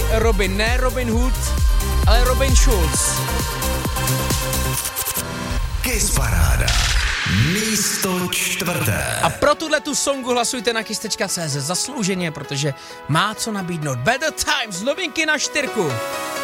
Robin. Ne Robin Hood, ale Robin Schulz. Kiss Paráda. Místo 4. A pro tuhletu songu hlasujte na kiss.cz zaslouženě, protože má co nabídnout. Better Times, novinky na 4.